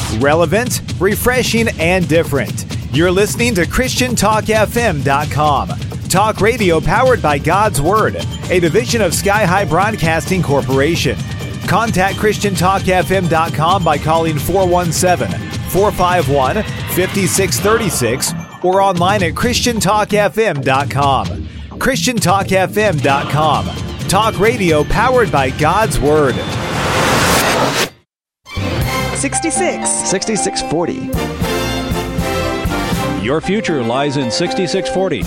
Relevant, refreshing, and different. You're listening to ChristianTalkFM.com. Talk radio powered by God's Word, a division of Sky High Broadcasting Corporation. Contact ChristianTalkFM.com by calling 417-451-5636 or online at ChristianTalkFM.com. ChristianTalkFM.com. Talk radio powered by God's Word. 6640. Your future lies in 6640.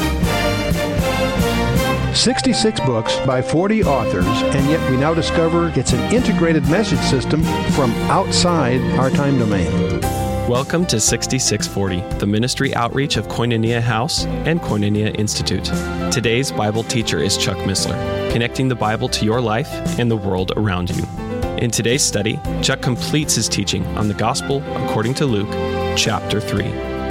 66 books by 40 authors, and yet we now discover it's an integrated message system from outside our time domain. Welcome to 6640, the ministry outreach of Koinonia House and Koinonia Institute. Today's Bible teacher is Chuck Missler, connecting the Bible to your life and the world around you. In today's study, Chuck completes his teaching on the Gospel according to Luke, chapter 3.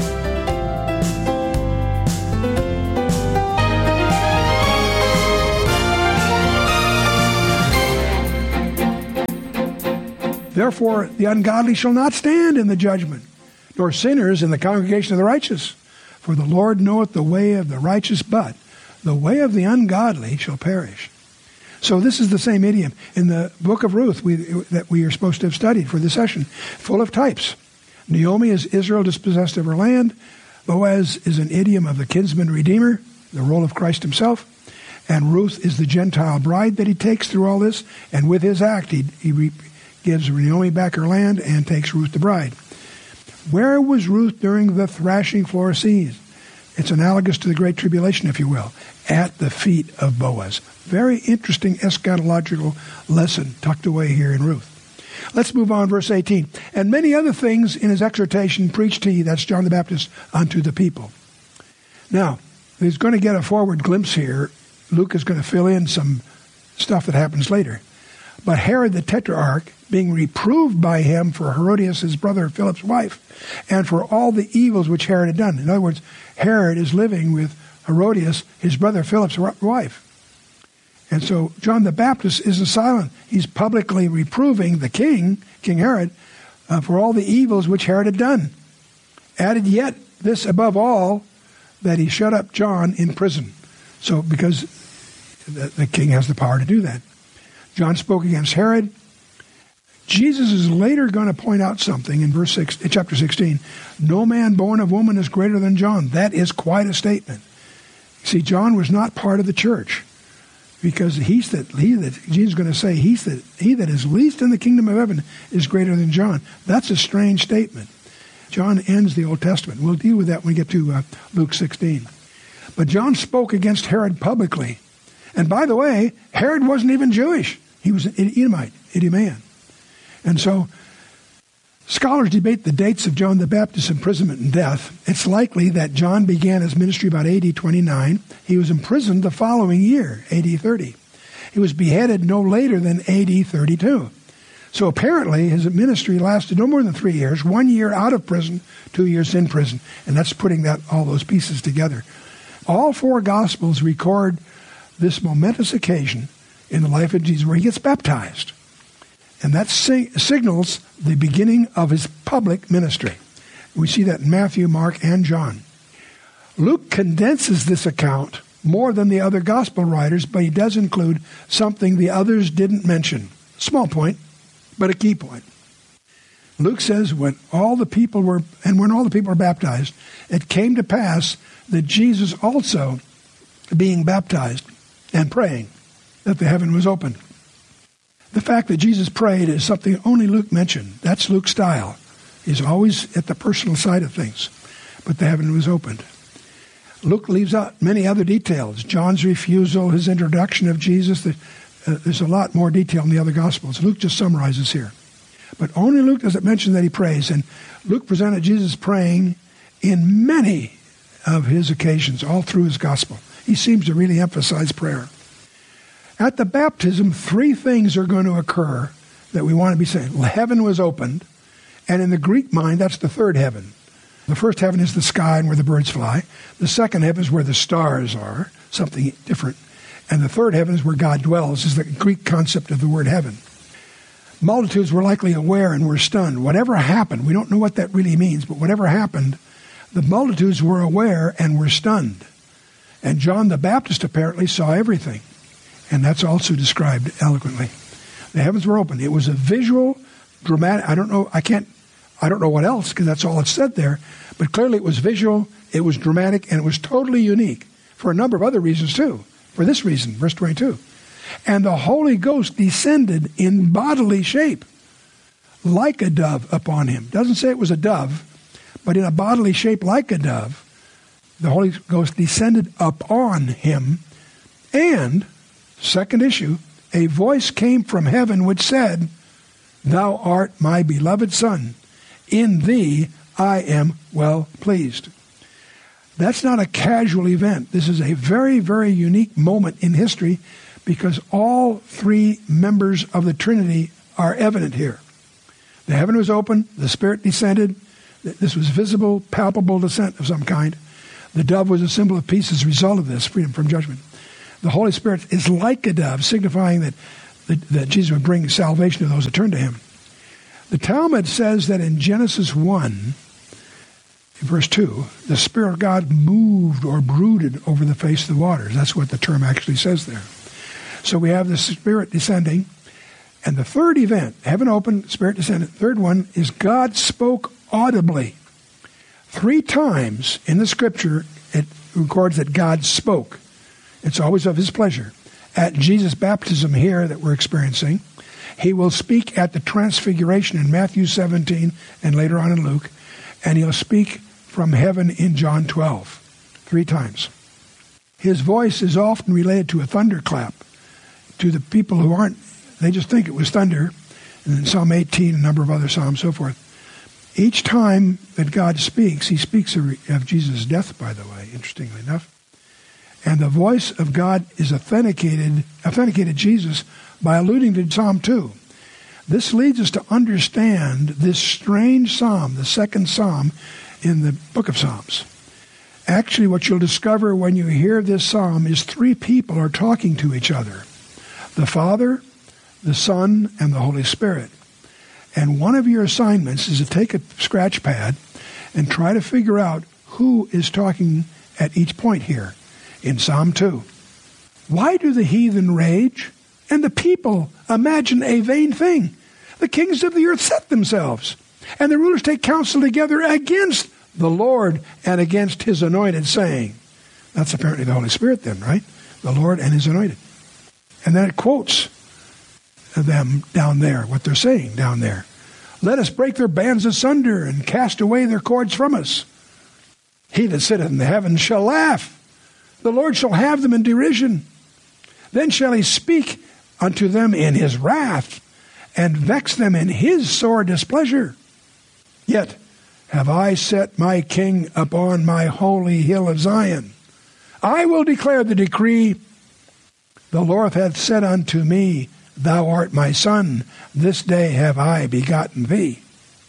Therefore, the ungodly shall not stand in the judgment, nor sinners in the congregation of the righteous. For the Lord knoweth the way of the righteous, but the way of the ungodly shall perish. So this is the same idiom in the book of Ruth that we are supposed to have studied for this session, full of types. Naomi is Israel dispossessed of her land. Boaz is an idiom of the kinsman redeemer, the role of Christ himself. And Ruth is the Gentile bride that he takes through all this. And with his act, he gives Naomi back her land and takes Ruth the bride. Where was Ruth during the thrashing floor seas? It's analogous to the Great Tribulation, if you will, at the feet of Boaz. Very interesting eschatological lesson tucked away here in Ruth. Let's move on, verse 18. And many other things in his exhortation preached he, that's John the Baptist, unto the people. Now, he's going to get a forward glimpse here. Luke is going to fill in some stuff that happens later. But Herod the Tetrarch, being reproved by him for Herodias, his brother Philip's wife, and for all the evils which Herod had done. In other words, Herod is living with Herodias, his brother Philip's wife. And so John the Baptist isn't silent. He's publicly reproving the king, King Herod, for all the evils which Herod had done. Added yet this above all, that he shut up John in prison. So because the king has the power to do that. John spoke against Herod. Jesus is later going to point out something in chapter 16. No man born of woman is greater than John. That is quite a statement. See, John was not part of the church because Jesus is going to say he that is least in the kingdom of heaven is greater than John. That's a strange statement. John ends the Old Testament. We'll deal with that when we get to Luke 16. But John spoke against Herod publicly. And by the way, Herod wasn't even Jewish. He was an Idumean. And so scholars debate the dates of John the Baptist's imprisonment and death. It's likely that John began his ministry about AD 29. He was imprisoned the following year, AD 30. He was beheaded no later than AD 32. So apparently his ministry lasted no more than 3 years, 1 year out of prison, 2 years in prison. And that's putting all those pieces together. All four Gospels record this momentous occasion in the life of Jesus where he gets baptized. And that signals the beginning of his public ministry. We see that in Matthew, Mark, and John. Luke condenses this account more than the other gospel writers, but he does include something the others didn't mention. Small point, but a key point. Luke says, when all the people were baptized, it came to pass that Jesus also, being baptized and praying, that the heaven was opened. The fact that Jesus prayed is something only Luke mentioned. That's Luke's style. He's always at the personal side of things. But the heaven was opened. Luke leaves out many other details. John's refusal, his introduction of Jesus. There's a lot more detail in the other Gospels. Luke just summarizes here. But only Luke doesn't mention that he prays. And Luke presented Jesus praying in many of his occasions, all through his Gospel. He seems to really emphasize prayer. At the baptism, three things are going to occur that we want to be saying. Heaven was opened, and in the Greek mind, that's the third heaven. The first heaven is the sky and where the birds fly. The second heaven is where the stars are, something different. And the third heaven is where God dwells, is the Greek concept of the word heaven. multitudes were likely aware and were stunned. Whatever happened, we don't know what that really means, but whatever happened, the multitudes were aware and were stunned. And John the Baptist apparently saw everything. And that's also described eloquently. The heavens were open. It was a visual, dramatic, I don't know what else, because that's all it said there. But clearly it was visual, it was dramatic, and it was totally unique for a number of other reasons too. For this reason, verse 22. And the Holy Ghost descended in bodily shape, like a dove upon him. Doesn't say it was a dove, but in a bodily shape like a dove, the Holy Ghost descended upon him. And, second issue, a voice came from heaven which said, Thou art my beloved Son. In thee I am well pleased. That's not a casual event. This is a very, very unique moment in history because all three members of the Trinity are evident here. The heaven was open, the Spirit descended. This was visible, palpable descent of some kind. The dove was a symbol of peace as a result of this, freedom from judgment. The Holy Spirit is like a dove, signifying that Jesus would bring salvation to those that turn to him. The Talmud says that in Genesis 1, in verse 2, the Spirit of God moved or brooded over the face of the waters. That's what the term actually says there. So we have the Spirit descending. And the third event, heaven opened, Spirit descended. Third one is God spoke audibly. 3 times in the Scripture it records that God spoke. It's always of his pleasure. At Jesus' baptism here that we're experiencing, he will speak at the transfiguration in Matthew 17 and later on in Luke, and he'll speak from heaven in John 12, 3 times. His voice is often related to a thunderclap. To the people who aren't, they just think it was thunder. And in Psalm 18, a number of other psalms, so forth. Each time that God speaks, he speaks of Jesus' death, by the way, interestingly enough. And the voice of God is authenticated Jesus by alluding to Psalm 2. This leads us to understand this strange psalm, the second psalm in the book of Psalms. Actually, what you'll discover when you hear this psalm is 3 people are talking to each other. The Father, the Son, and the Holy Spirit. And one of your assignments is to take a scratch pad and try to figure out who is talking at each point here in Psalm 2. Why do the heathen rage and the people imagine a vain thing? The kings of the earth set themselves, and the rulers take counsel together against the Lord and against his anointed, saying, that's apparently the Holy Spirit then, right? The Lord and his anointed. And then it quotes them down there, what they're saying down there. Let us break their bands asunder and cast away their cords from us. He that sitteth in the heavens shall laugh. The Lord shall have them in derision. Then shall he speak unto them in his wrath, and vex them in his sore displeasure. Yet have I set my king upon my holy hill of Zion. I will declare the decree. The Lord hath said unto me, Thou art my son, this day have I begotten thee.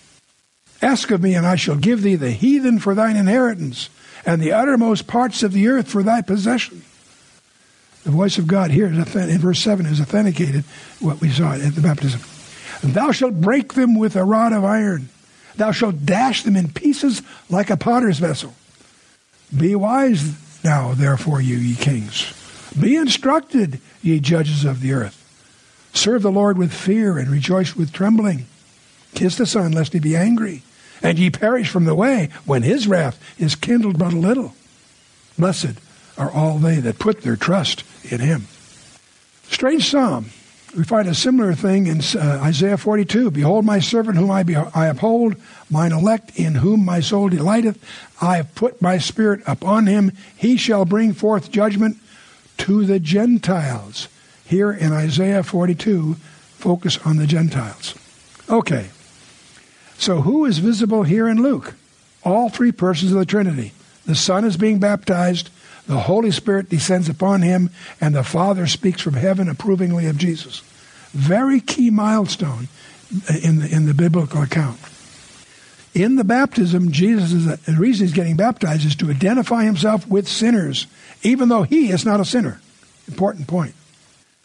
Ask of me, and I shall give thee the heathen for thine inheritance, and the uttermost parts of the earth for thy possession. The voice of God here in verse 7 is authenticated, what we saw at the baptism. Thou shalt break them with a rod of iron. Thou shalt dash them in pieces like a potter's vessel. Be wise now, therefore, ye kings. Be instructed, ye judges of the earth. Serve the Lord with fear and rejoice with trembling. Kiss the Son, lest he be angry, and ye perish from the way when his wrath is kindled but a little. Blessed are all they that put their trust in him. Strange psalm. We find a similar thing in Isaiah 42. Behold my servant whom I uphold, mine elect in whom my soul delighteth. I have put my spirit upon him. He shall bring forth judgment to the Gentiles. Here in Isaiah 42, focus on the Gentiles. Okay. So who is visible here in Luke? All 3 persons of the Trinity. The Son is being baptized, the Holy Spirit descends upon him, and the Father speaks from heaven approvingly of Jesus. Very key milestone in the biblical account. In the baptism, the reason he's getting baptized is to identify himself with sinners, even though he is not a sinner. Important point.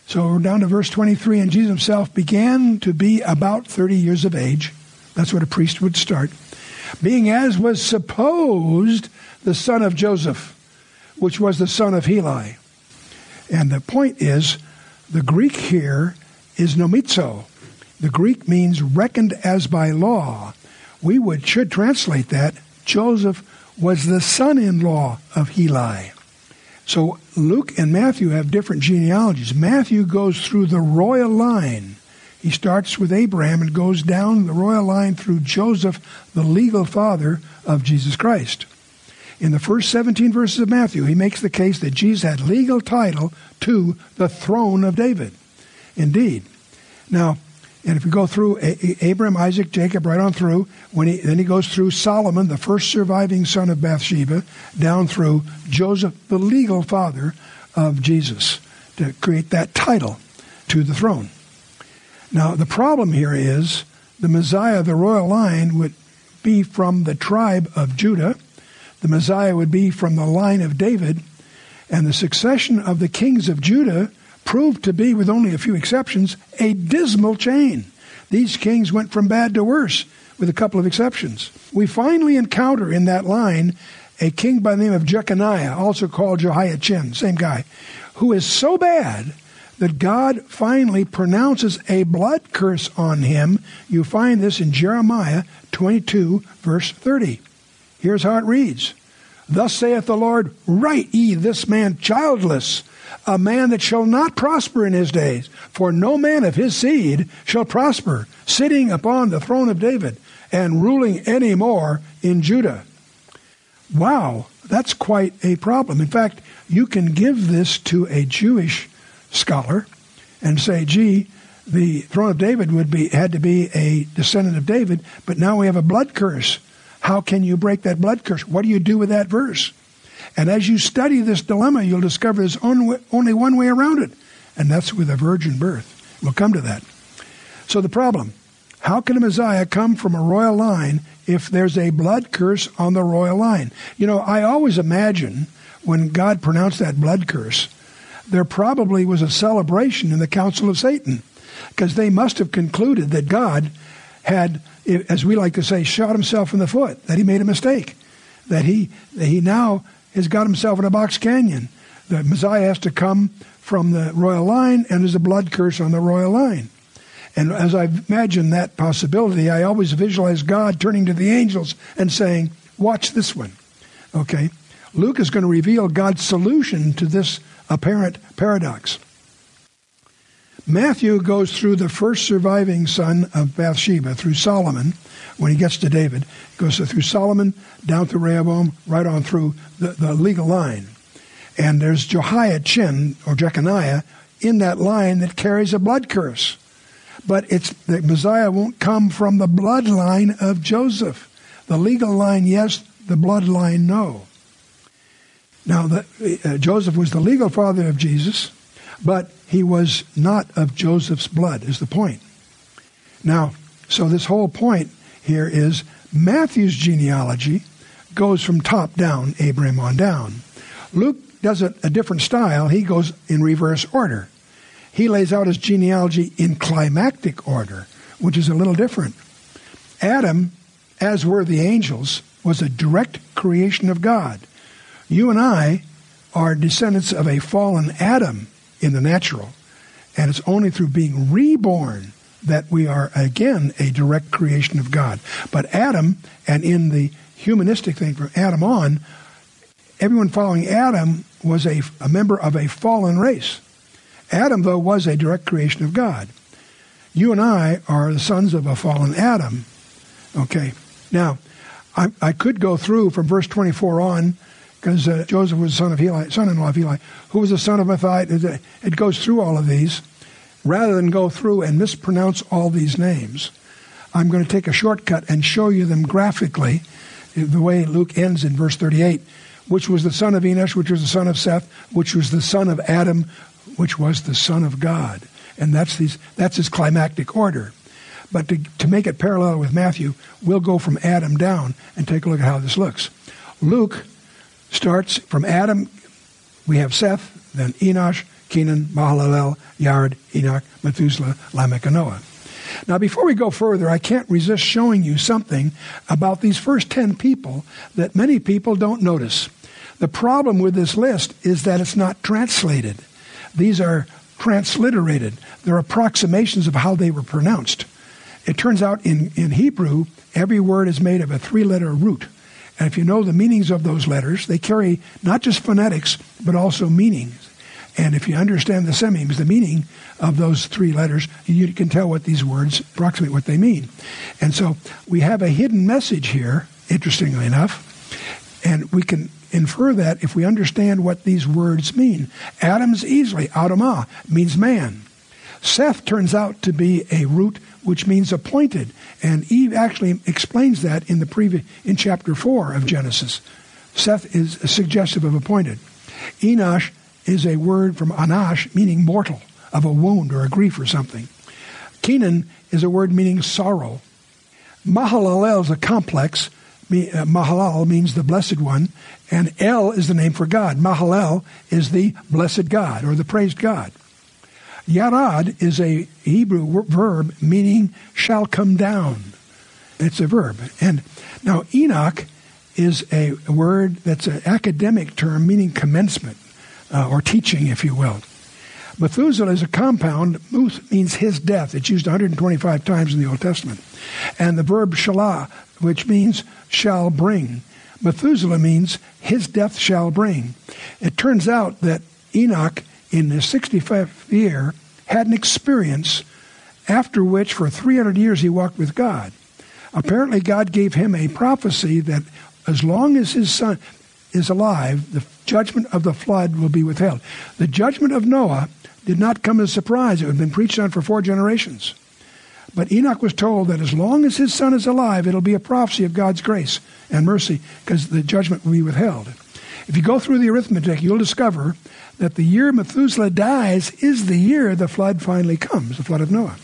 So we're down to verse 23, and Jesus himself began to be about 30 years of age. That's what a priest would start. Being as was supposed the son of Joseph, which was the son of Heli. And the point is, the Greek here is nomizo. The Greek means reckoned as by law. We should translate that, Joseph was the son-in-law of Heli. So Luke and Matthew have different genealogies. Matthew goes through the royal line. He starts with Abraham and goes down the royal line through Joseph, the legal father of Jesus Christ. In the first 17 verses of Matthew, he makes the case that Jesus had legal title to the throne of David. Indeed. Now, and if we go through Abraham, Isaac, Jacob, right on through, then he goes through Solomon, the first surviving son of Bathsheba, down through Joseph, the legal father of Jesus, to create that title to the throne. Now, the problem here is the Messiah of the royal line would be from the tribe of Judah. The Messiah would be from the line of David. And the succession of the kings of Judah proved to be, with only a few exceptions, a dismal chain. These kings went from bad to worse, with a couple of exceptions. We finally encounter in that line a king by the name of Jeconiah, also called Jehoiachin, same guy, who is so bad that God finally pronounces a blood curse on him. You find this in Jeremiah 22, verse 30. Here's how it reads. Thus saith the Lord, write ye this man childless, a man that shall not prosper in his days, for no man of his seed shall prosper, sitting upon the throne of David and ruling any more in Judah. Wow, that's quite a problem. In fact, you can give this to a Jewish scholar and say, gee, the throne of David had to be a descendant of David, but now we have a blood curse. How can you break that blood curse? What do you do with that verse? And as you study this dilemma, you'll discover there's only one way around it, and that's with a virgin birth. We'll come to that. So the problem, how can a Messiah come from a royal line if there's a blood curse on the royal line? You know, I always imagine when God pronounced that blood curse, there probably was a celebration in the council of Satan, because they must have concluded that God had, as we like to say, shot himself in the foot, that he made a mistake, that he now has got himself in a box canyon. The Messiah has to come from the royal line, and there's a blood curse on the royal line. And as I imagine that possibility, I always visualize God turning to the angels and saying, watch this one. Okay? Luke is going to reveal God's solution to this apparent paradox. Matthew goes through the first surviving son of Bathsheba, through Solomon. When he gets to David, he goes through Solomon, down through Rehoboam, right on through the legal line. And there's Jehoiachin, or Jeconiah, in that line that carries a blood curse. But the Messiah won't come from the bloodline of Joseph. The legal line, yes. The bloodline, no. Now, Joseph was the legal father of Jesus, but he was not of Joseph's blood, is the point. Now, so this whole point here is Matthew's genealogy goes from top down, Abraham on down. Luke does it a different style. He goes in reverse order. He lays out his genealogy in climactic order, which is a little different. Adam, as were the angels, was a direct creation of God. You and I are descendants of a fallen Adam in the natural, and it's only through being reborn that we are, again, a direct creation of God. But Adam, and in the humanistic thing from Adam on, everyone following Adam was a member of a fallen race. Adam, though, was a direct creation of God. You and I are the sons of a fallen Adam. Okay. Now, I could go through from verse 24 on, because Joseph was the son-in-law of Heli, who was the son of Matthias. It goes through all of these. Rather than go through and mispronounce all these names, I'm going to take a shortcut and show you them graphically, the way Luke ends in verse 38, which was the son of Enosh, which was the son of Seth, which was the son of Adam, which was the son of God. And that's his climactic order. But to make it parallel with Matthew, we'll go from Adam down and take a look at how this looks. Luke starts from Adam. We have Seth, then Enosh, Kenan, Mahalalel, Yared, Enoch, Methuselah, Lamech, and Noah. Now, before we go further, I can't resist showing you something about these first 10 people that many people don't notice. The problem with this list is that it's not translated. These are transliterated. They're approximations of how they were pronounced. It turns out in Hebrew, every word is made of a 3-letter root. And if you know the meanings of those letters, they carry not just phonetics, but also meanings. And if you understand the semimes, the meaning of those 3 letters, you can tell what these words approximate what they mean. And so we have a hidden message here, interestingly enough, and we can infer that if we understand what these words mean. Adam's easily, Adamah, means man. Seth turns out to be a root which means appointed, and Eve actually explains that in chapter 4 of Genesis. Seth is suggestive of appointed. Enosh is a word from anash, meaning mortal, of a wound or a grief or something. Kenan is a word meaning sorrow. Mahalalel is a complex. Mahalal means the blessed one, and El is the name for God. Mahalel is the blessed God, or the praised God. Yarad is a Hebrew verb meaning shall come down. It's a verb. And now Enoch is a word that's an academic term meaning commencement, or teaching, if you will. Methuselah is a compound. Muth means his death. It's used 125 times in the Old Testament. And the verb shalah, which means shall bring. Methuselah means his death shall bring. It turns out that Enoch, in his 65th year, had an experience after which for 300 years he walked with God. Apparently God gave him a prophecy that as long as his son is alive, the judgment of the flood will be withheld. The judgment of Noah did not come as a surprise. It had been preached on for 4 generations. But Enoch was told that as long as his son is alive, it'll be a prophecy of God's grace and mercy, because the judgment will be withheld. If you go through the arithmetic, you'll discover that the year Methuselah dies is the year the flood finally comes, the flood of Noah.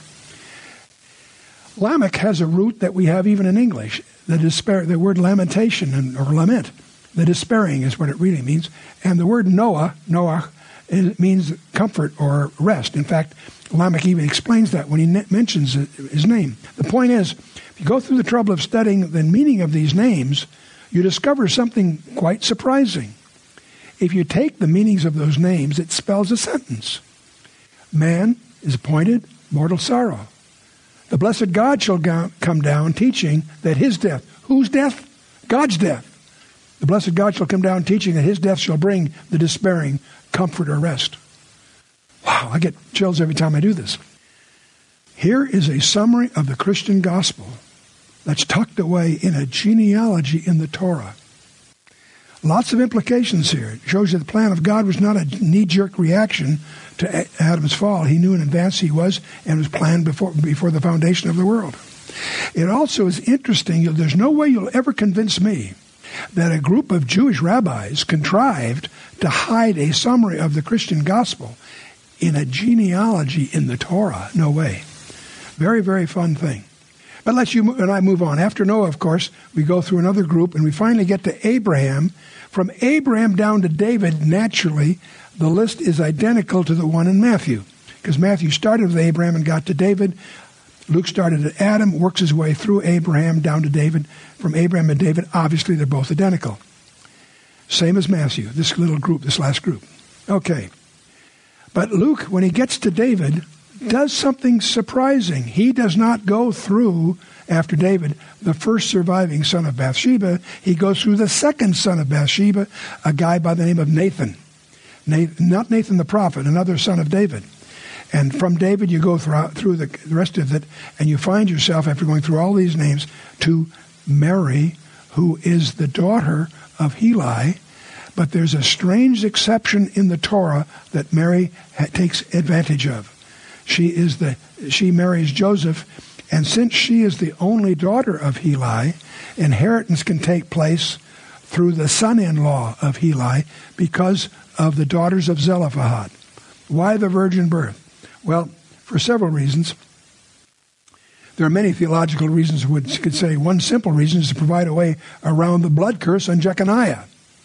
Lamech has a root that we have even in English, the word lamentation or lament. The despairing is what it really means. And the word Noah, it means comfort or rest. In fact, Lamech even explains that when he mentions his name. The point is, if you go through the trouble of studying the meaning of these names, you discover something quite surprising. If you take the meanings of those names, it spells a sentence. Man is appointed mortal sorrow. The blessed God shall come down, teaching that his death. Whose death? God's death. The blessed God shall come down, teaching that his death shall bring the despairing comfort or rest. Wow, I get chills every time I do this. Here is a summary of the Christian gospel that's tucked away in a genealogy in the Torah. Lots of implications here. It shows you the plan of God was not a knee-jerk reaction to Adam's fall. He knew in advance he was, and was planned before the foundation of the world. It also is interesting. There's no way you'll ever convince me that a group of Jewish rabbis contrived to hide a summary of the Christian gospel in a genealogy in the Torah. No way. Very, very fun thing. But let's you and I move on. After Noah, of course, we go through another group, and we finally get to Abraham. From Abraham down to David, naturally, the list is identical to the one in Matthew, because Matthew started with Abraham and got to David. Luke started at Adam, works his way through Abraham down to David. From Abraham and David, obviously, they're both identical. Same as Matthew, this little group, this last group. Okay. But Luke, when he gets to David, does something surprising. He does not go through, after David, the first surviving son of Bathsheba. He goes through the second son of Bathsheba, a guy by the name of Nathan. Not Nathan the prophet, another son of David. And from David, you go through the rest of it, and you find yourself, after going through all these names, to Mary, who is the daughter of Heli. But there's a strange exception in the Torah that Mary takes advantage of. She marries Joseph, and since she is the only daughter of Heli, inheritance can take place through the son-in-law of Heli because of the daughters of Zelophehad. Why the virgin birth? Well, for several reasons. There are many theological reasons we could say. One simple reason is to provide a way around the blood curse on Jeconiah.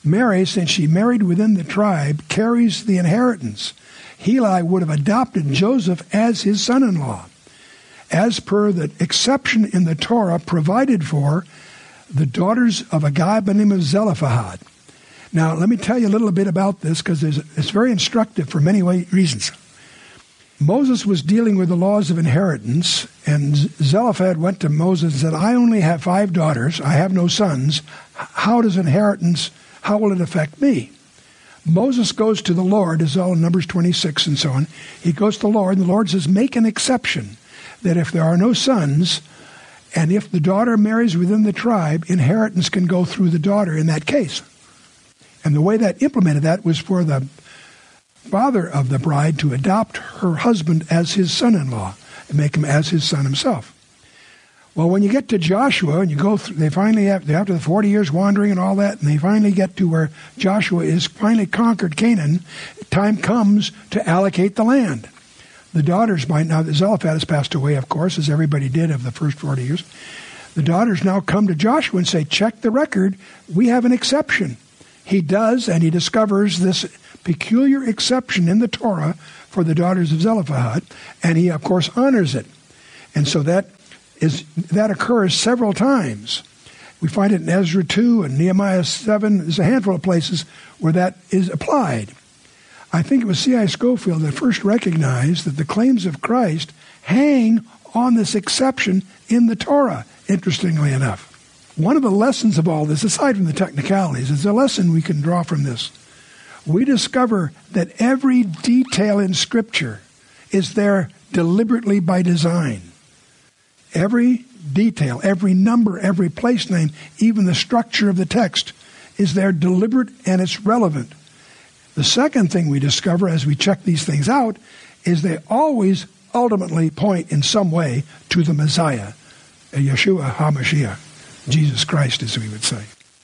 Mary, since she married within the tribe, carries the inheritance. Heli would have adopted Joseph as his son-in-law, as per the exception in the Torah provided for the daughters of a guy by the name of Zelophehad. Now, let me tell you a little bit about this, because it's very instructive for many reasons. Moses was dealing with the laws of inheritance, and Zelophehad went to Moses and said, I only have 5 daughters, I have no sons. How does inheritance, how will it affect me? Moses goes to the Lord, as all in Numbers 26 and so on. He goes to the Lord, and the Lord says, make an exception, that if there are no sons, and if the daughter marries within the tribe, inheritance can go through the daughter in that case. And the way that implemented that was for the father of the bride to adopt her husband as his son-in-law and make him as his son himself. Well, when you get to Joshua and you go through, they finally have, after the 40 years wandering and all that, and they finally get to where Joshua is finally conquered Canaan, time comes to allocate the land. The daughters, by now, Zelophehad has passed away, of course, as everybody did of the first 40 years. The daughters now come to Joshua and say, check the record, we have an exception. He does, and he discovers this peculiar exception in the Torah for the daughters of Zelophehad, and he, of course, honors it. And so that occurs several times. We find it in Ezra 2 and Nehemiah 7. There's a handful of places where that is applied. I think it was C.I. Scofield that first recognized that the claims of Christ hang on this exception in the Torah, interestingly enough. One of the lessons of all this, aside from the technicalities, is a lesson we can draw from this. We discover that every detail in Scripture is there deliberately by design. Every detail, every number, every place name, even the structure of the text is there deliberate and it's relevant. The second thing we discover as we check these things out is they always ultimately point in some way to the Messiah, Yeshua HaMashiach, Jesus Christ, as we would say.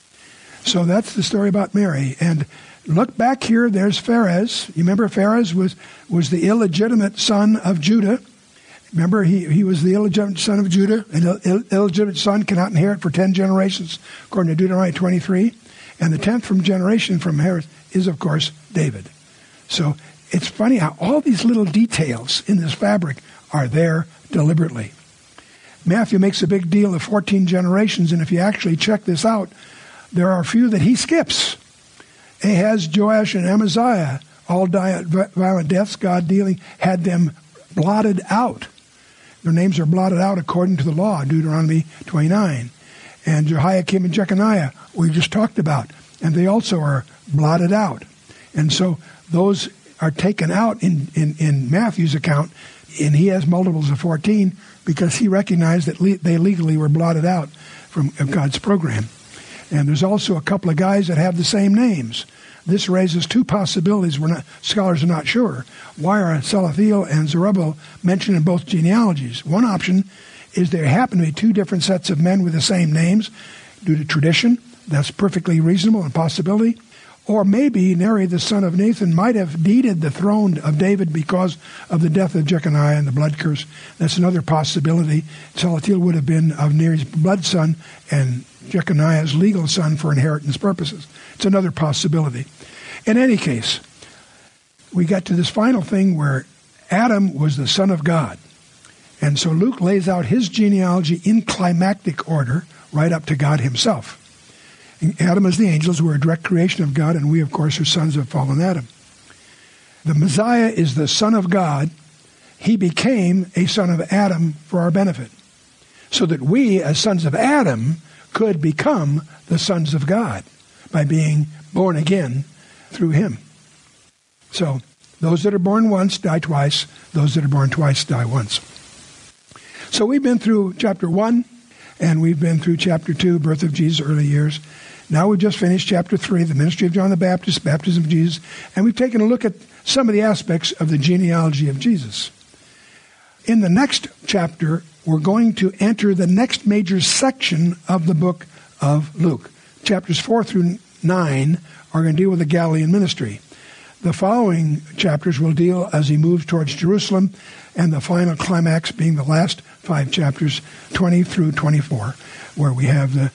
So that's the story about Mary. And look back here, there's Pharez. You remember Pharez was the illegitimate son of Judah. Remember, he was the illegitimate son of Judah. An illegitimate son cannot inherit for 10 generations, according to Deuteronomy 23. And the 10th from generation from Harris is, of course, David. So it's funny how all these little details in this fabric are there deliberately. Matthew makes a big deal of 14 generations, and if you actually check this out, there are a few that he skips. Ahaz, Joash, and Amaziah all die at violent deaths. God had them blotted out. Their names are blotted out according to the law, Deuteronomy 29. And Jehoiakim and Jeconiah, we just talked about, and they also are blotted out. And so those are taken out in Matthew's account, and he has multiples of 14 because he recognized that they legally were blotted out from God's program. And there's also a couple of guys that have the same names. This raises two possibilities. Scholars are not sure. Why are Salathiel and Zerubbabel mentioned in both genealogies? One option is there happen to be two different sets of men with the same names due to tradition. That's perfectly reasonable and possibility. Or maybe Neri, the son of Nathan, might have deeded the throne of David because of the death of Jeconiah and the blood curse. That's another possibility. Salathiel would have been of Neri's blood son and Jeconiah's legal son for inheritance purposes. It's another possibility. In any case, we got to this final thing where Adam was the son of God. And so Luke lays out his genealogy in climactic order right up to God himself. Adam is the angels, who are a direct creation of God, and we, of course, are sons of fallen Adam. The Messiah is the Son of God. He became a son of Adam for our benefit, so that we, as sons of Adam, could become the sons of God by being born again through him. So those that are born once die twice. Those that are born twice die once. So we've been through chapter 1, and we've been through chapter 2, birth of Jesus, early years. Now we've just finished chapter 3, the ministry of John the Baptist, baptism of Jesus, and we've taken a look at some of the aspects of the genealogy of Jesus. In the next chapter, we're going to enter the next major section of the book of Luke. Chapters 4 through 9 are going to deal with the Galilean ministry. The following chapters will deal as he moves towards Jerusalem, and the final climax being the last 5 chapters, 20 through 24, where we have the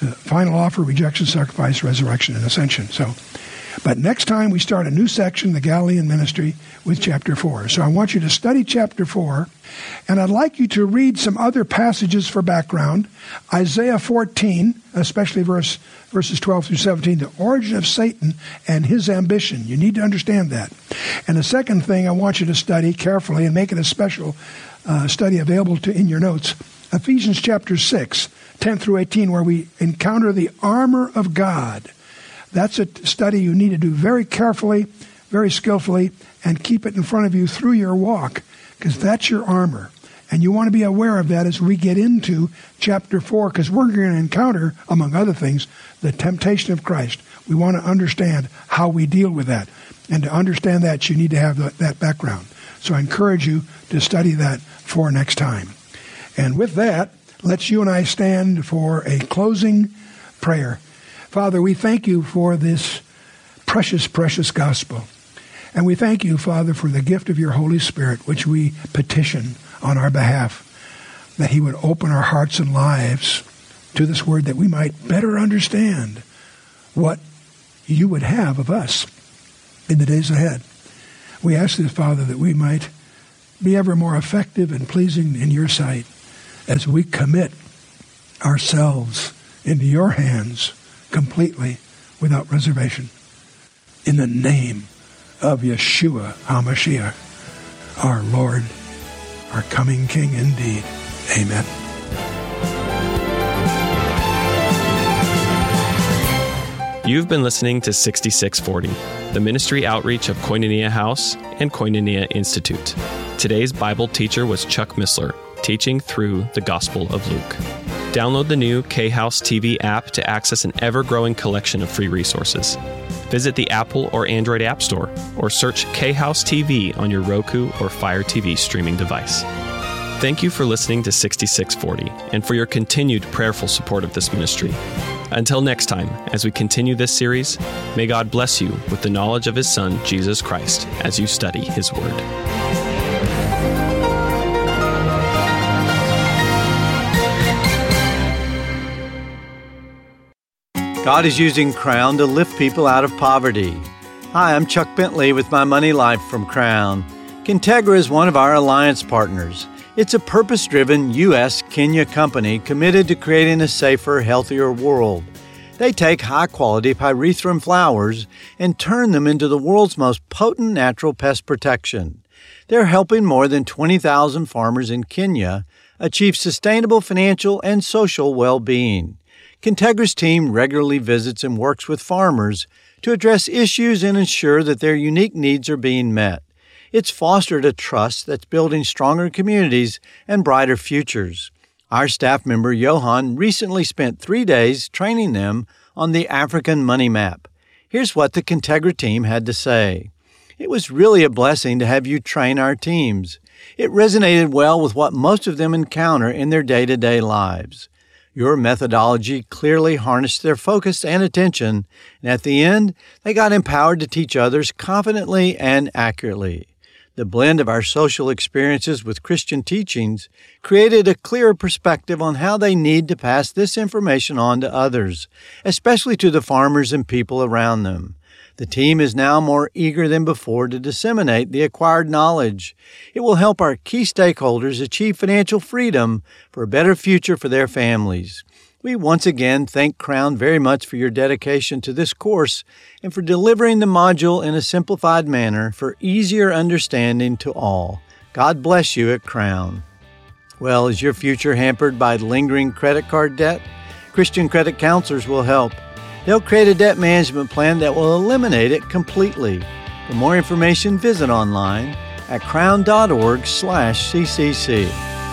final offer, rejection, sacrifice, resurrection, and ascension. But next time we start a new section, the Galilean ministry, with chapter 4. So I want you to study chapter 4, and I'd like you to read some other passages for background. Isaiah 14, especially verses 12 through 17, the origin of Satan and his ambition. You need to understand that. And the second thing I want you to study carefully and make it a special study available in your notes, Ephesians chapter 6, 10 through 18, where we encounter the armor of God. That's a study you need to do very carefully, very skillfully, and keep it in front of you through your walk, because that's your armor. And you want to be aware of that as we get into chapter 4, because we're going to encounter, among other things, the temptation of Christ. We want to understand how we deal with that. And to understand that, you need to have that background. So I encourage you to study that for next time. And with that, let's you and I stand for a closing prayer. Father, we thank you for this precious, precious gospel. And we thank you, Father, for the gift of your Holy Spirit, which we petition on our behalf, that he would open our hearts and lives to this word, that we might better understand what you would have of us in the days ahead. We ask this, Father, that we might be ever more effective and pleasing in your sight as we commit ourselves into your hands completely, without reservation. In the name of Yeshua HaMashiach, our Lord, our coming King indeed. Amen. You've been listening to 6640, the ministry outreach of Koinonia House and Koinonia Institute. Today's Bible teacher was Chuck Missler, teaching through the Gospel of Luke. Download the new K-House TV app to access an ever-growing collection of free resources. Visit the Apple or Android App Store, or search K-House TV on your Roku or Fire TV streaming device. Thank you for listening to 6640 and for your continued prayerful support of this ministry. Until next time, as we continue this series, may God bless you with the knowledge of His Son, Jesus Christ, as you study His Word. God is using Crown to lift people out of poverty. Hi, I'm Chuck Bentley with My Money Life from Crown. Kintegra is one of our alliance partners. It's a purpose-driven U.S.-Kenya company committed to creating a safer, healthier world. They take high-quality pyrethrum flowers and turn them into the world's most potent natural pest protection. They're helping more than 20,000 farmers in Kenya achieve sustainable financial and social well-being. Kintegra's team regularly visits and works with farmers to address issues and ensure that their unique needs are being met. It's fostered a trust that's building stronger communities and brighter futures. Our staff member, Johan, recently spent 3 days training them on the African Money Map. Here's what the Kintegra team had to say. It was really a blessing to have you train our teams. It resonated well with what most of them encounter in their day-to-day lives. Your methodology clearly harnessed their focus and attention, and at the end, they got empowered to teach others confidently and accurately. The blend of our social experiences with Christian teachings created a clearer perspective on how they need to pass this information on to others, especially to the farmers and people around them. The team is now more eager than before to disseminate the acquired knowledge. It will help our key stakeholders achieve financial freedom for a better future for their families. We once again thank Crown very much for your dedication to this course and for delivering the module in a simplified manner for easier understanding to all. God bless you at Crown. Well, is your future hampered by lingering credit card debt? Christian credit counselors will help. They'll create a debt management plan that will eliminate it completely. For more information, visit online at crown.org/CCC.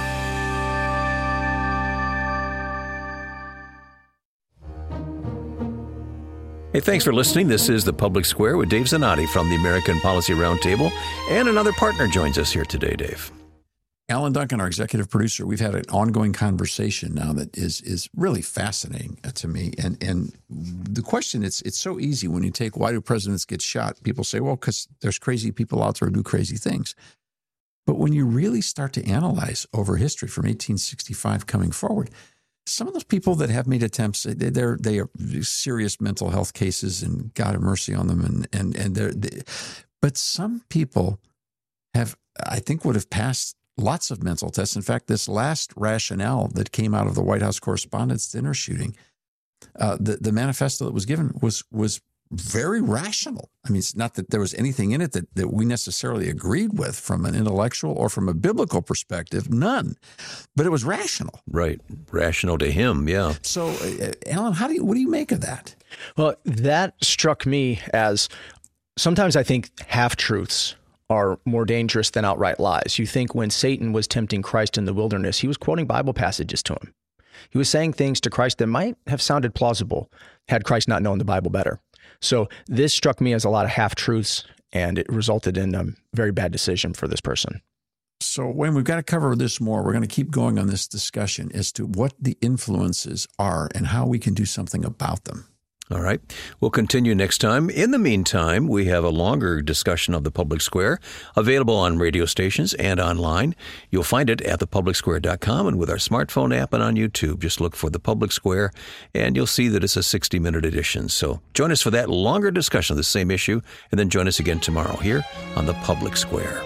Hey, thanks for listening. This is The Public Square with Dave Zanotti from the American Policy Roundtable. And another partner joins us here today, Dave. Alan Duncan, our executive producer. We've had an ongoing conversation now that is really fascinating to me. And the question, it's so easy when you take why do presidents get shot? People say, well, because there's crazy people out there who do crazy things. But when you really start to analyze over history from 1865 coming forward, some of those people that have made attempts, they are serious mental health cases, and God have mercy on them. But some people I think would have passed lots of mental tests. In fact, this last rationale that came out of the White House Correspondents' Dinner shooting, the manifesto that was given was very rational. I mean, it's not that there was anything in it that we necessarily agreed with from an intellectual or from a biblical perspective, none. But it was rational. Right. Rational to him, yeah. So, Alan, what do you make of that? Well, that struck me as sometimes I think half-truths are more dangerous than outright lies. You think when Satan was tempting Christ in the wilderness, he was quoting Bible passages to him. He was saying things to Christ that might have sounded plausible had Christ not known the Bible better. So this struck me as a lot of half-truths, and it resulted in a very bad decision for this person. So, Wayne, we've got to cover this more. We're going to keep going on this discussion as to what the influences are and how we can do something about them. All right. We'll continue next time. In the meantime, we have a longer discussion of the Public Square available on radio stations and online. You'll find it at thepublicsquare.com and with our smartphone app and on YouTube. Just look for The Public Square, and you'll see that it's a 60-minute edition. So join us for that longer discussion of the same issue, and then join us again tomorrow here on The Public Square.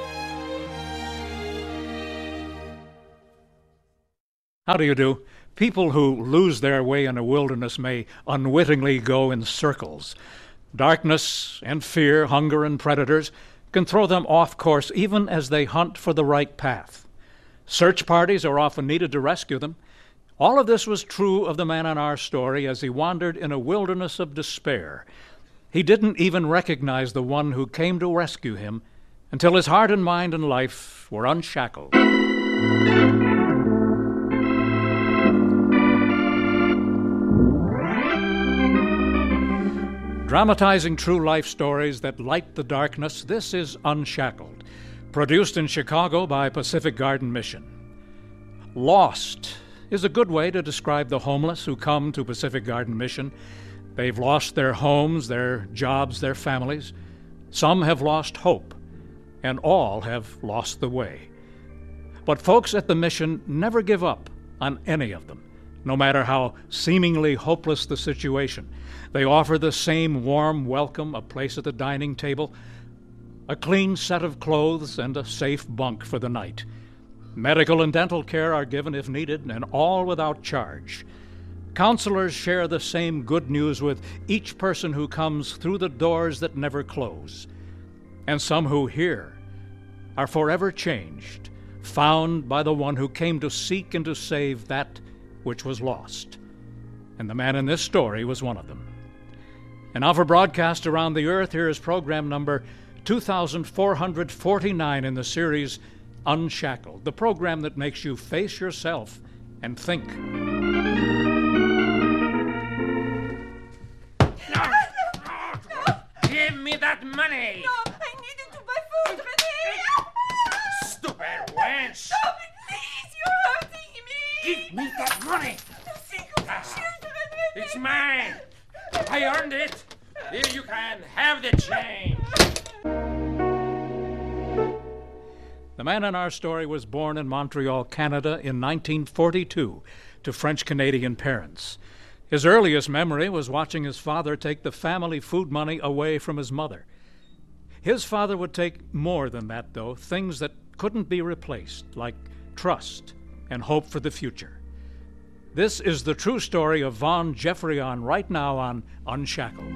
How do you do? People who lose their way in a wilderness may unwittingly go in circles. Darkness and fear, hunger and predators can throw them off course even as they hunt for the right path. Search parties are often needed to rescue them. All of this was true of the man in our story as he wandered in a wilderness of despair. He didn't even recognize the one who came to rescue him until his heart and mind and life were unshackled. Dramatizing true life stories that light the darkness, this is Unshackled, produced in Chicago by Pacific Garden Mission. Lost is a good way to describe the homeless who come to Pacific Garden Mission. They've lost their homes, their jobs, their families. Some have lost hope, and all have lost the way. But folks at the mission never give up on any of them, no matter how seemingly hopeless the situation. They offer the same warm welcome, a place at the dining table, a clean set of clothes, and a safe bunk for the night. Medical and dental care are given if needed, and all without charge. Counselors share the same good news with each person who comes through the doors that never close. And some who hear are forever changed, found by the one who came to seek and to save that which was lost. And the man in this story was one of them. And now for broadcast around the earth, here is program number 2449 in the series Unshackled, the program that makes you face yourself and think. No! Give me that money! No, I need it to buy food, René! Stupid wench! Stop it, please! You're hurting me! Give me that money! The sake of the children, René! It's mine! I earned it! Here you can have the change! The man in our story was born in Montreal, Canada in 1942 to French-Canadian parents. His earliest memory was watching his father take the family food money away from his mother. His father would take more than that, though, things that couldn't be replaced, like trust and hope for the future. This is the true story of Vaughn Jeffreyon right now on Unshackled.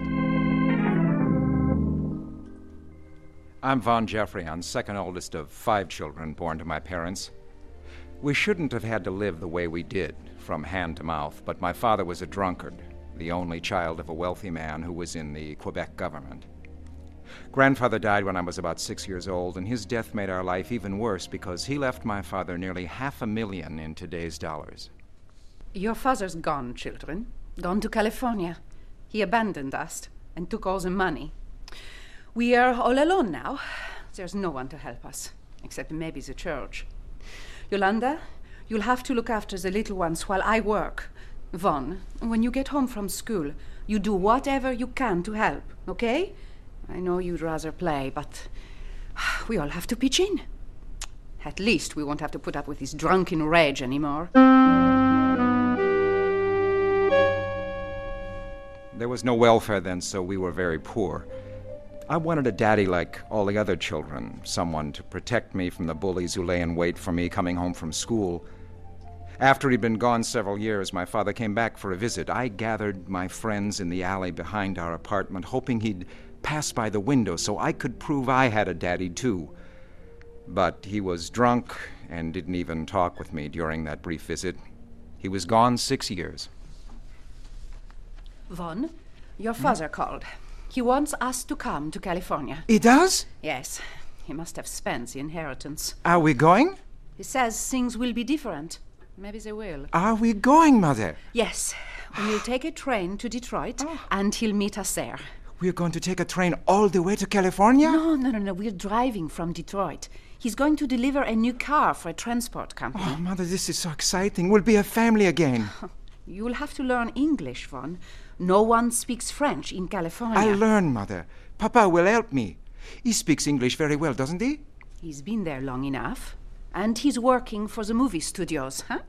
I'm Vaughn Jeffreyon, second oldest of 5 children born to my parents. We shouldn't have had to live the way we did, from hand to mouth, but my father was a drunkard, the only child of a wealthy man who was in the Quebec government. Grandfather died when I was about 6 years old, and his death made our life even worse because he left my father nearly $500,000 in today's dollars. Your father's gone, children. Gone to California. He abandoned us and took all the money. We are all alone now. There's no one to help us, except maybe the church. Yolanda, you'll have to look after the little ones while I work. Vaughn, when you get home from school, you do whatever you can to help, okay? I know you'd rather play, but we all have to pitch in. At least we won't have to put up with this drunken rage anymore. There was no welfare then, so we were very poor. I wanted a daddy like all the other children, someone to protect me from the bullies who lay in wait for me coming home from school. After he'd been gone several years, my father came back for a visit. I gathered my friends in the alley behind our apartment, hoping he'd pass by the window so I could prove I had a daddy too. But he was drunk and didn't even talk with me during that brief visit. He was gone 6 years. Vaughn, your father called. He wants us to come to California. He does? Yes. He must have spent the inheritance. Are we going? He says things will be different. Maybe they will. Are we going, Mother? Yes. We'll take a train to Detroit, and he'll meet us there. We're going to take a train all the way to California? No. We're driving from Detroit. He's going to deliver a new car for a transport company. Oh, Mother, this is so exciting. We'll be a family again. You'll have to learn English, Vaughn. No one speaks French in California. I'll learn, Mother. Papa will help me. He speaks English very well, doesn't he? He's been there long enough. And he's working for the movie studios, huh?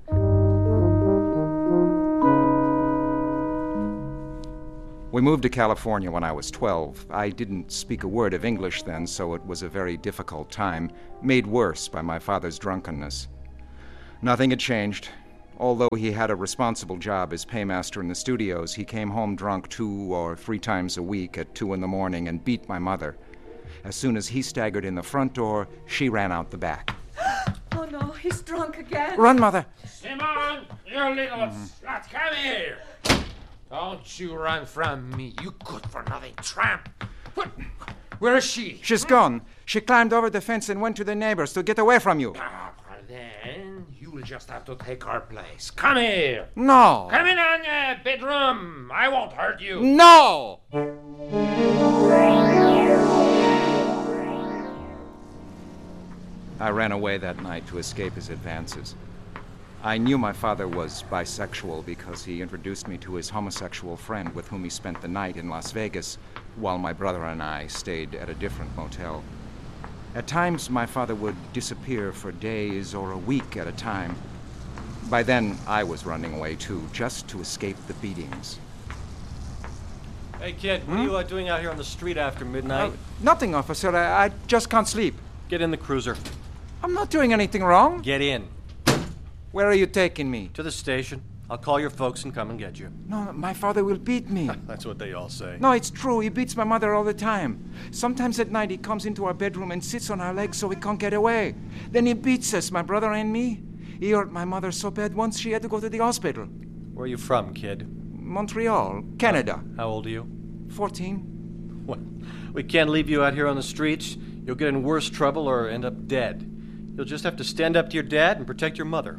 We moved to California when I was 12. I didn't speak a word of English then, so it was a very difficult time, made worse by my father's drunkenness. Nothing had changed. Although he had a responsible job as paymaster in the studios, he came home drunk 2 or 3 times a week at 2 in the morning and beat my mother. As soon as he staggered in the front door, she ran out the back. Oh no, he's drunk again. Run, Mother! Simon, you little slut, come here! Don't you run from me, you good-for-nothing tramp! What? Where is she? She's gone. She climbed over the fence and went to the neighbors to get away from you. Then you'll just have to take her place. Come here! No! Come in on your bedroom! I won't hurt you! No! I ran away that night to escape his advances. I knew my father was bisexual because he introduced me to his homosexual friend with whom he spent the night in Las Vegas, while my brother and I stayed at a different motel. At times, my father would disappear for days or a week at a time. By then, I was running away too, just to escape the beatings. Hey, kid, what are you doing out here on the street after midnight? Nothing, officer. I just can't sleep. Get in the cruiser. I'm not doing anything wrong. Get in. Where are you taking me? To the station. I'll call your folks and come and get you. No, my father will beat me. That's what they all say. No, it's true. He beats my mother all the time. Sometimes at night he comes into our bedroom and sits on our legs so we can't get away. Then he beats us, my brother and me. He hurt my mother so bad once she had to go to the hospital. Where are you from, kid? Montreal, Canada. How old are you? 14. Well, we can't leave you out here on the streets. You'll get in worse trouble or end up dead. You'll just have to stand up to your dad and protect your mother.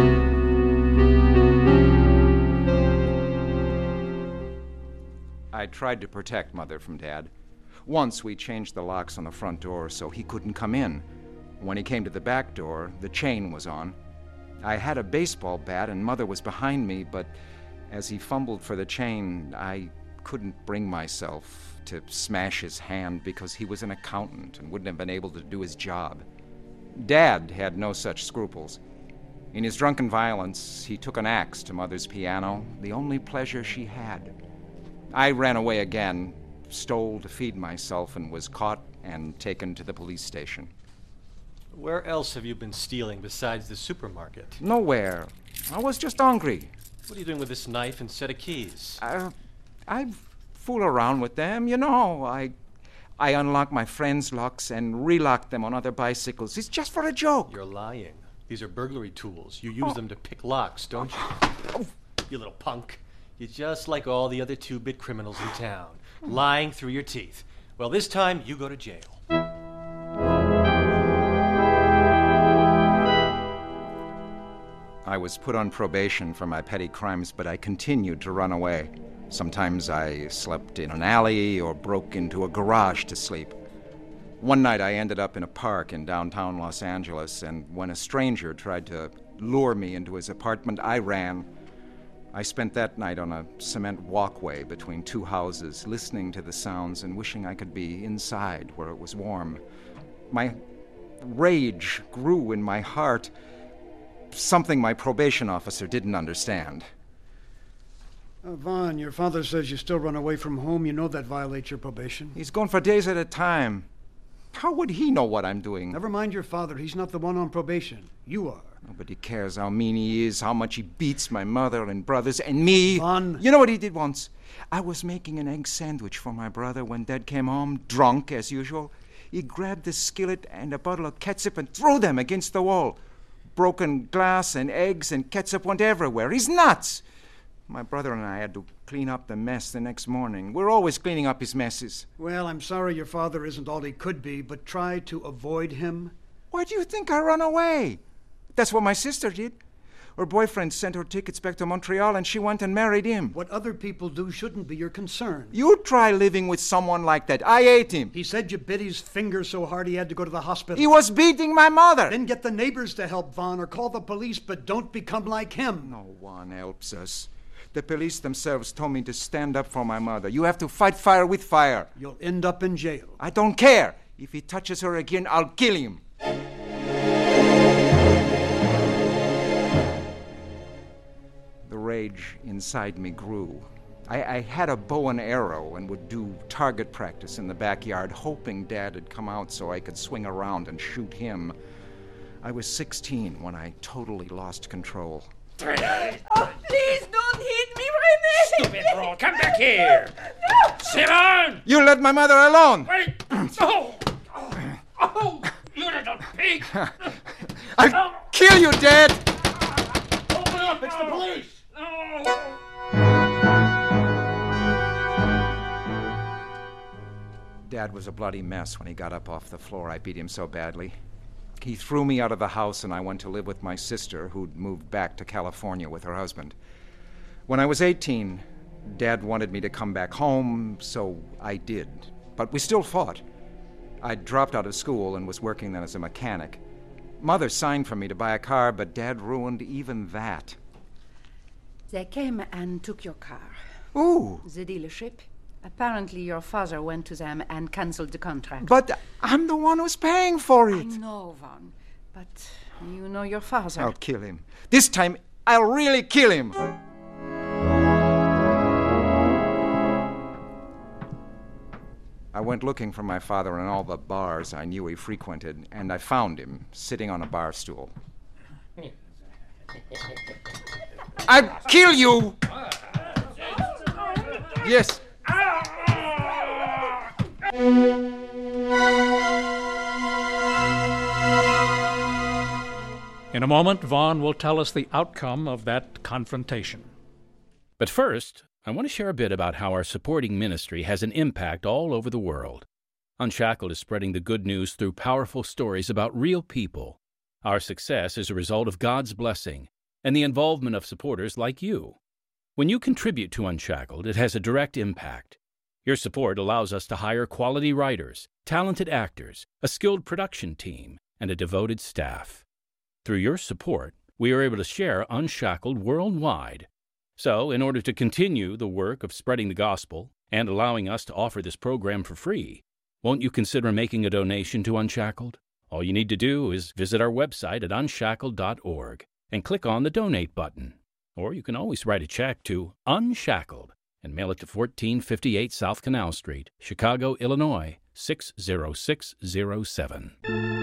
I tried to protect Mother from Dad. Once we changed the locks on the front door so he couldn't come in. When he came to the back door, the chain was on. I had a baseball bat and Mother was behind me, but as he fumbled for the chain, I couldn't bring myself to smash his hand because he was an accountant and wouldn't have been able to do his job. Dad had no such scruples. In his drunken violence, he took an axe to Mother's piano, the only pleasure she had. I ran away again, stole to feed myself, and was caught and taken to the police station. Where else have you been stealing besides the supermarket? Nowhere. I was just hungry. What are you doing with this knife and set of keys? I fool around with them, you know. I unlock my friends' locks and relock them on other bicycles. It's just for a joke. You're lying. These are burglary tools. You use them to pick locks, don't you? Oh. You little punk. You're just like all the other 2-bit criminals in town, lying through your teeth. Well, this time, you go to jail. I was put on probation for my petty crimes, but I continued to run away. Sometimes I slept in an alley or broke into a garage to sleep. One night I ended up in a park in downtown Los Angeles, and when a stranger tried to lure me into his apartment, I ran. I spent that night on a cement walkway between 2 houses, listening to the sounds and wishing I could be inside where it was warm. My rage grew in my heart, something my probation officer didn't understand. Vaughn, your father says you still run away from home. You know that violates your probation. He's gone for days at a time. How would he know what I'm doing? Never mind your father. He's not the one on probation. You are. Nobody cares how mean he is, how much he beats my mother and brothers and me. Vaughn. You know what he did once? I was making an egg sandwich for my brother when Dad came home, drunk as usual. He grabbed the skillet and a bottle of ketchup and threw them against the wall. Broken glass and eggs and ketchup went everywhere. He's nuts. My brother and I had to clean up the mess the next morning. We're always cleaning up his messes. Well, I'm sorry your father isn't all he could be, but try to avoid him. Why do you think I run away? That's what my sister did. Her boyfriend sent her tickets back to Montreal and she went and married him. What other people do shouldn't be your concern. You try living with someone like that. I hate him. He said you bit his finger so hard he had to go to the hospital. He was beating my mother. Then get the neighbors to help Vaughn or call the police, but don't become like him. No one helps us. The police themselves told me to stand up for my mother. You have to fight fire with fire. You'll end up in jail. I don't care. If he touches her again, I'll kill him. The rage inside me grew. I had a bow and arrow and would do target practice in the backyard, hoping Dad had come out so I could swing around and shoot him. I was 16 when I totally lost control. Oh, please don't hit me, René! Stupid bro, come back here! No! Simon! You let my mother alone! Wait! Oh! Oh! You little pig! I'll kill you, Dad! Open up! It's the police! No! Dad was a bloody mess when he got up off the floor. I beat him so badly. He threw me out of the house and I went to live with my sister, who'd moved back to California with her husband. When I was 18, Dad wanted me to come back home, so I did. But we still fought. I dropped out of school and was working then as a mechanic. Mother signed for me to buy a car, but Dad ruined even that. They came and took your car. Ooh. The dealership. Apparently your father went to them and cancelled the contract. But I'm the one who's paying for it. I know, Vaughn, but you know your father. I'll kill him. This time, I'll really kill him. I went looking for my father in all the bars I knew he frequented, and I found him sitting on a bar stool. I'll kill you! Yes. In a moment, Vaughn will tell us the outcome of that confrontation. But first, I want to share a bit about how our supporting ministry has an impact all over the world. Unshackled is spreading the good news through powerful stories about real people. Our success is a result of God's blessing and the involvement of supporters like you. When you contribute to Unshackled, it has a direct impact. Your support allows us to hire quality writers, talented actors, a skilled production team, and a devoted staff. Through your support, we are able to share Unshackled worldwide. So, in order to continue the work of spreading the gospel and allowing us to offer this program for free, won't you consider making a donation to Unshackled? All you need to do is visit our website at unshackled.org and click on the Donate button. Or you can always write a check to Unshackled and mail it to 1458 South Canal Street, Chicago, Illinois, 60607.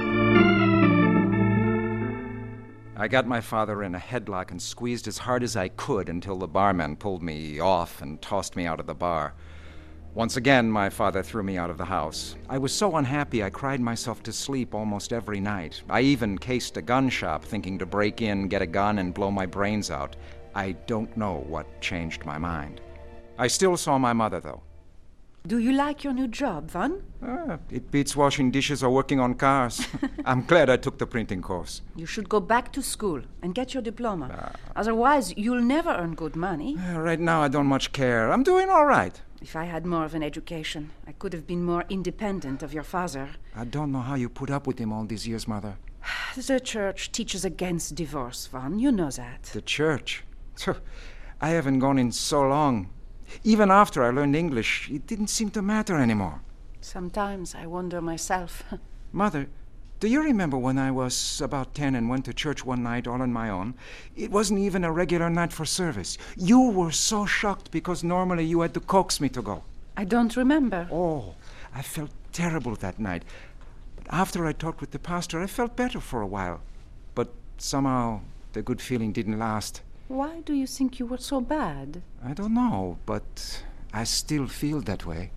I got my father in a headlock and squeezed as hard as I could until the barman pulled me off and tossed me out of the bar. Once again, my father threw me out of the house. I was so unhappy I cried myself to sleep almost every night. I even cased a gun shop thinking to break in, get a gun, and blow my brains out. I don't know what changed my mind. I still saw my mother, though. Do you like your new job, Vaughn? It beats washing dishes or working on cars. I'm glad I took the printing course. You should go back to school and get your diploma. Otherwise, you'll never earn good money. Right now, I don't much care. I'm doing all right. If I had more of an education, I could have been more independent of your father. I don't know how you put up with him all these years, Mother. The church teaches against divorce, Vaughn. You know that. The church? I haven't gone in so long. Even after I learned English, it didn't seem to matter anymore. Sometimes I wonder myself. Mother, Do you remember when I was about 10 and went to church one night all on my own? It wasn't even a regular night for service. You were so shocked because normally you had to coax me to go. I don't remember. Oh, I felt terrible that night. But after I talked with the pastor, I felt better for a while. But somehow the good feeling didn't last. Why do you think you were so bad? I don't know, but I still feel that way.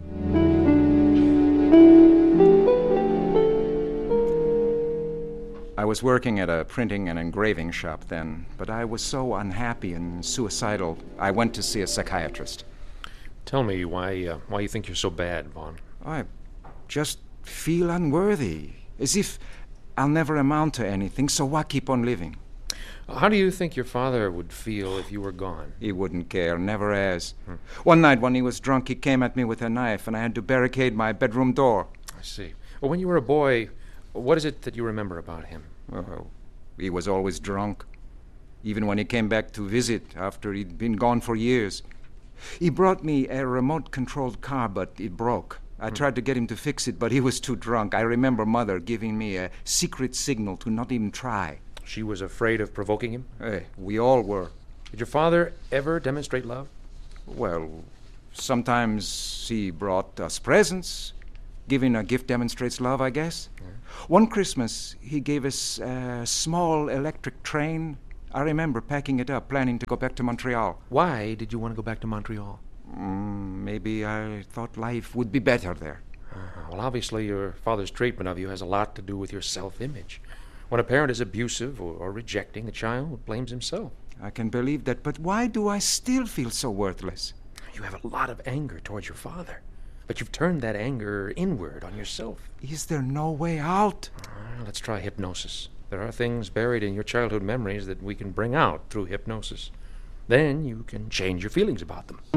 I was working at a printing and engraving shop then, but I was so unhappy and suicidal, I went to see a psychiatrist. Tell me why you think you're so bad, Vaughn. I just feel unworthy, as if I'll never amount to anything, so why keep on living? How do you think your father would feel if you were gone? He wouldn't care, never has. One night when he was drunk, he came at me with a knife, and I had to barricade my bedroom door. I see. Well, when you were a boy, what is it that you remember about him? Oh, he was always drunk, even when he came back to visit after he'd been gone for years. He brought me a remote-controlled car, but it broke. I tried to get him to fix it, but he was too drunk. I remember Mother giving me a secret signal to not even try. She was afraid of provoking him? We all were. Did your father ever demonstrate love? Well, sometimes he brought us presents. Giving a gift demonstrates love, I guess. Yeah. One Christmas, he gave us a small electric train. I remember packing it up, planning to go back to Montreal. Why did you want to go back to Montreal? Maybe I thought life would be better there. Well, obviously your father's treatment of you has a lot to do with your self-image. When a parent is abusive or rejecting, the child blames himself. I can believe that, but why do I still feel so worthless? You have a lot of anger towards your father, but you've turned that anger inward on yourself. Is there no way out? Let's try hypnosis. There are things buried in your childhood memories that we can bring out through hypnosis. Then you can change your feelings about them.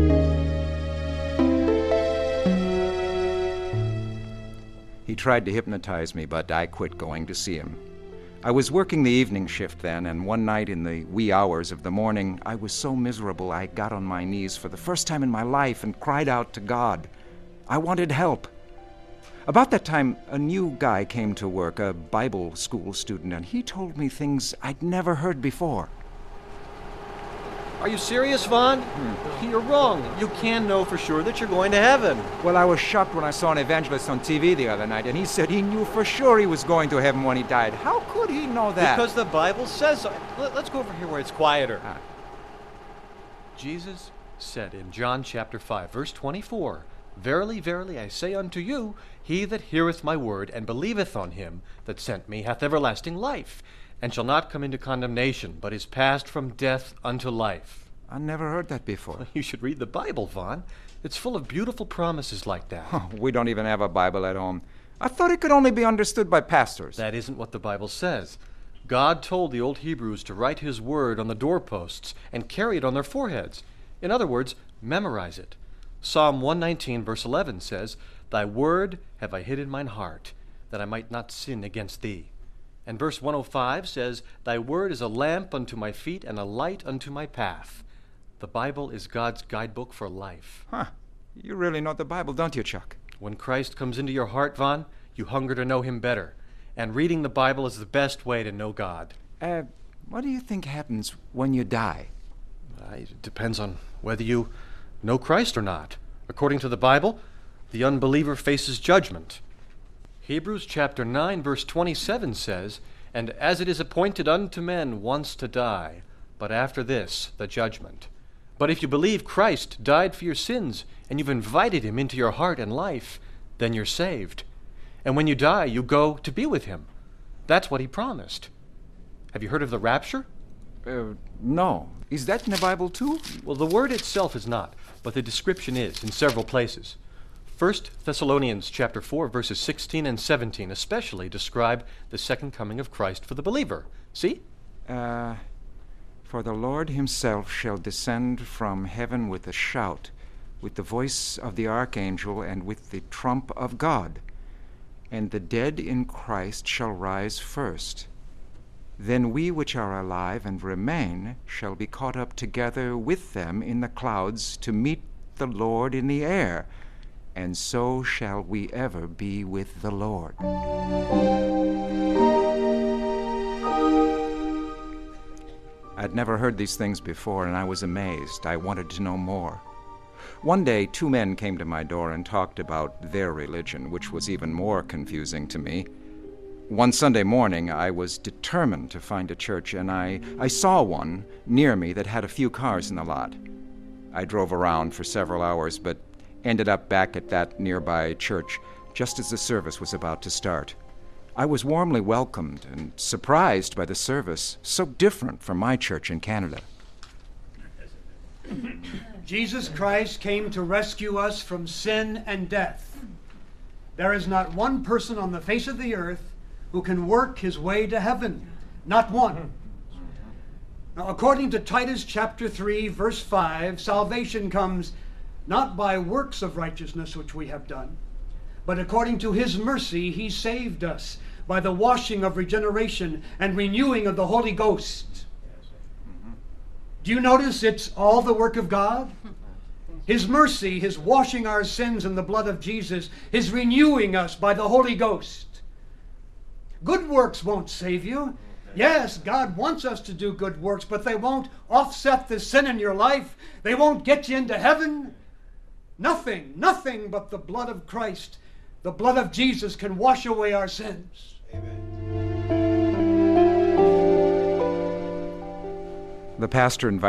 He tried to hypnotize me, but I quit going to see him. I was working the evening shift then, and one night in the wee hours of the morning, I was so miserable I got on my knees for the first time in my life and cried out to God. I wanted help. About that time, a new guy came to work, a Bible school student, and he told me things I'd never heard before. Are you serious, Vaughn? You're wrong. You can know for sure that you're going to heaven. Well, I was shocked when I saw an evangelist on TV the other night, and he said he knew for sure he was going to heaven when he died. How could he know that? Because the Bible says so. Let's go over here where it's quieter. Jesus said in John chapter 5, verse 24, "Verily, verily, I say unto you, he that heareth my word and believeth on him that sent me hath everlasting life, and shall not come into condemnation, but is passed from death unto life." I never heard that before. Well, you should read the Bible, Vaughn. It's full of beautiful promises like that. We don't even have a Bible at home. I thought it could only be understood by pastors. That isn't what the Bible says. God told the old Hebrews to write his word on the doorposts and carry it on their foreheads. In other words, memorize it. Psalm 119, verse 11 says, "Thy word have I hid in mine heart, that I might not sin against thee." And verse 105 says, "Thy word is a lamp unto my feet and a light unto my path." The Bible is God's guidebook for life. You really know the Bible, don't you, Chuck? When Christ comes into your heart, Vaughn, you hunger to know him better. And reading the Bible is the best way to know God. What do you think happens when you die? It depends on whether you know Christ or not. According to the Bible, the unbeliever faces judgment. Hebrews chapter 9, verse 27 says, "And as it is appointed unto men once to die, but after this the judgment. But if you believe Christ died for your sins, and you've invited him into your heart and life, then you're saved. And when you die, you go to be with him." That's what he promised. Have you heard of the rapture? No. Is that in the Bible too? Well, the word itself is not, but the description is in several places. 1 Thessalonians chapter 4, verses 16 and 17 especially describe the second coming of Christ for the believer. See? "For the Lord himself shall descend from heaven with a shout, with the voice of the archangel, and with the trump of God. And the dead in Christ shall rise first. Then we which are alive and remain shall be caught up together with them in the clouds to meet the Lord in the air. and so shall we ever be with the Lord. I'd never heard these things before, and I was amazed. I wanted to know more. One day, 2 men came to my door and talked about their religion, which was even more confusing to me. One Sunday morning, I was determined to find a church, and I saw one near me that had a few cars in the lot. I drove around for several hours, but ended up back at that nearby church just as the service was about to start. I was warmly welcomed and surprised by the service, so different from my church in Canada. Jesus Christ came to rescue us from sin and death. There is not one person on the face of the earth who can work his way to heaven. Not one. Now, according to Titus chapter 3, verse 5, salvation comes not by works of righteousness which we have done, but according to his mercy he saved us by the washing of regeneration and renewing of the Holy Ghost. Do you notice it's all the work of God? His mercy, his washing our sins in the blood of Jesus, his renewing us by the Holy Ghost. Good works won't save you. Yes, God wants us to do good works, but they won't offset the sin in your life. They won't get you into heaven. Nothing but the blood of Christ, the blood of Jesus, can wash away our sins. Amen. The pastor invited